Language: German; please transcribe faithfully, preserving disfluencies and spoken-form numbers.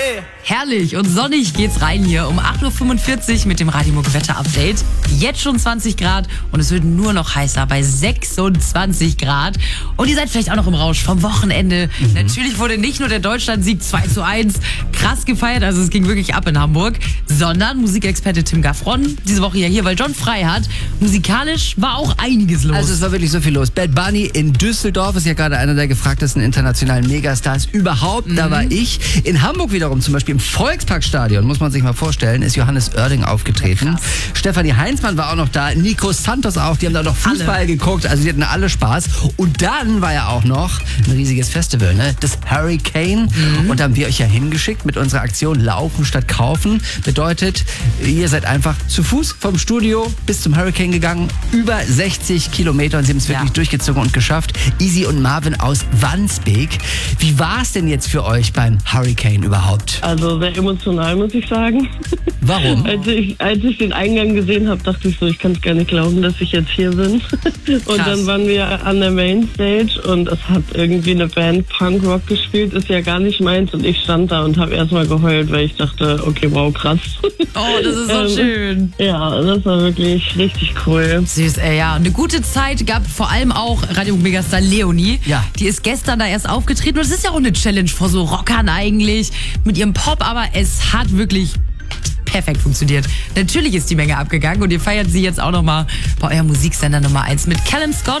Herrlich und sonnig geht's rein hier um acht Uhr fünfundvierzig mit dem Radio Muck Wetter Update. Jetzt schon zwanzig Grad und es wird nur noch heißer bei sechsundzwanzig Grad. Und ihr seid vielleicht auch noch im Rausch vom Wochenende. Mhm. Natürlich wurde nicht nur der Deutschlandsieg zwei zu eins krass gefeiert, also es ging wirklich ab in Hamburg, sondern Musikexperte Tim Gaffron diese Woche ja hier, weil John frei hat. Musikalisch war auch einiges los. Also es war wirklich so viel los. Bad Bunny in Düsseldorf ist ja gerade einer der gefragtesten internationalen Megastars überhaupt. Mhm. Da war ich. In Hamburg wiederum, zum Beispiel im Volksparkstadion, muss man sich mal vorstellen, ist Johannes Oerding aufgetreten. Ja, Stefanie Heinzmann war auch noch da, Nico Santos auch, die haben da noch Fußball alle geguckt, also die hatten alle Spaß. Und dann war ja auch noch ein riesiges Festival, ne? Das Hurricane. Mhm. Und da haben wir euch ja hingeschickt mit unserer Aktion Laufen statt Kaufen. Bedeutet, ihr seid einfach zu Fuß vom Studio bis zum Hurricane gegangen, über sechzig Kilometer, und sie haben es wirklich ja. durchgezogen und geschafft. Easy und Marvin aus Wandsbek. Wie war es denn jetzt für euch beim Hurricane überhaupt? Also sehr emotional, muss ich sagen. Warum? Als ich, als ich den Eingang gesehen habe, dachte ich so, ich kann es gar nicht glauben, dass ich jetzt hier bin. Und Krass. Dann waren wir an der Mainstage und es hat irgendwie eine Band Punkrock gespielt, ist ja gar nicht meins, und ich stand da und habe erstmal geheult, weil ich dachte, okay, wow, krass. Oh, das ist so ähm, schön. Ja, das war wirklich richtig cool. Süß, ey, ja. Eine gute Zeit gab vor allem auch Radio-Megastar Leonie. Ja. Die ist gestern da erst aufgetreten und es ist ja auch eine Challenge vor so Rockern eigentlich mit ihrem Pop, aber es hat wirklich perfekt funktioniert. Natürlich ist die Menge abgegangen und ihr feiert sie jetzt auch nochmal bei eurem Musiksender Nummer eins mit Callum Scott.